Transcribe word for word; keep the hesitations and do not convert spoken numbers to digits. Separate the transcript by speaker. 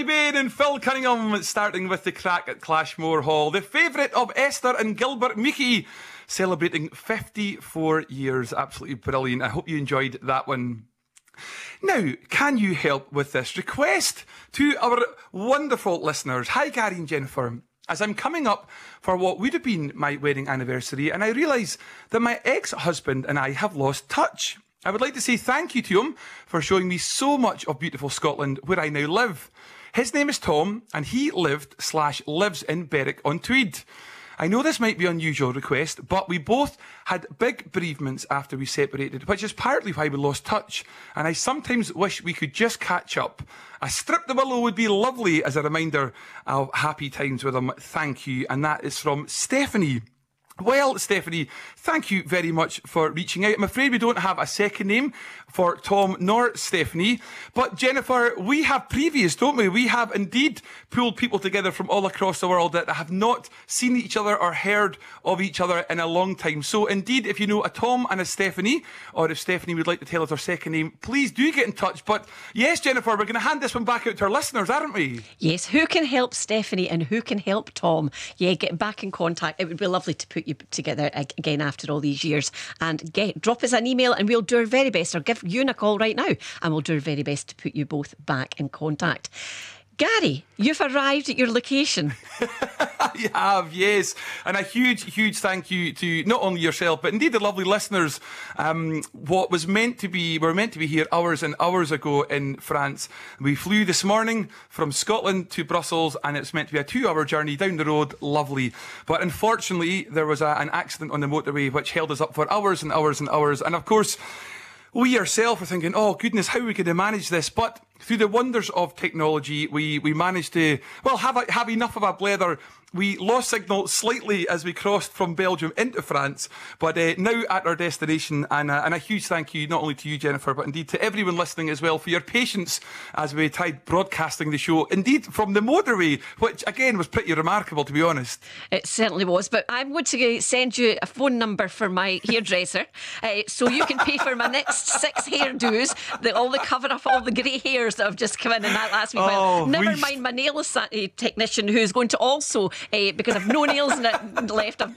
Speaker 1: Bain and Phil Cunningham, starting with the crack at Clashmore Hall. The favourite of Esther and Gilbert Meekie, celebrating fifty-four years. Absolutely brilliant. I hope you enjoyed that one. Now, can you help with this request to our wonderful listeners? Hi, Gary and Jennifer. As I'm coming up for what would have been my wedding anniversary, and I realise that my ex-husband and I have lost touch. I would like to say thank you to him for showing me so much of beautiful Scotland where I now live. His name is Tom, and he lived slash lives in Berwick-on-Tweed. I know this might be an unusual request, but we both had big bereavements after we separated, which is partly why we lost touch, and I sometimes wish we could just catch up. A strip the willow would be lovely as a reminder of happy times with him. Thank you. And that is from Stephanie. Well, Stephanie, thank you very much for reaching out. I'm afraid we don't have a second name for Tom nor Stephanie. But Jennifer, we have previous, don't we? We have indeed pulled people together from all across the world that have not seen each other or heard of each other in a long time. So indeed, if you know a Tom and a Stephanie, or if Stephanie would like to tell us her second name, please do get in touch. But yes, Jennifer, we're going to hand this one back out to our listeners, aren't we?
Speaker 2: Yes, who can help Stephanie and who can help Tom? Yeah, get back in contact. It would be lovely to put you together again after all these years, and get drop us an email and we'll do our very best, or give Ewan a call right now and we'll do our very best to put you both back in contact. Gary, you've arrived at your location.
Speaker 1: You have, yes. And a huge, huge thank you to not only yourself, but indeed the lovely listeners. Um, what was meant to be, we were meant to be here hours and hours ago in France. We flew this morning from Scotland to Brussels, and it's meant to be a two-hour journey down the road. Lovely. But unfortunately, there was a, an accident on the motorway which held us up for hours and hours and hours. And of course, we ourselves were thinking, oh goodness, how are we going to manage this? But through the wonders of technology, we, we managed to, well, have a, have enough of a blether. We lost signal slightly as we crossed from Belgium into France, but uh, now at our destination, and, uh, and a huge thank you not only to you, Jennifer, but indeed to everyone listening as well for your patience as we tried broadcasting the show, indeed from the motorway, which again was pretty remarkable, to be honest.
Speaker 2: It certainly was, but I'm going to send you a phone number for my hairdresser, uh, so you can pay for my next six hairdos, the, all the cover up all the grey hairs that have just come in in that last wee while.
Speaker 1: Oh,
Speaker 2: Never
Speaker 1: we...
Speaker 2: mind my nail technician, who's going to also, uh, because I've no nails left, I've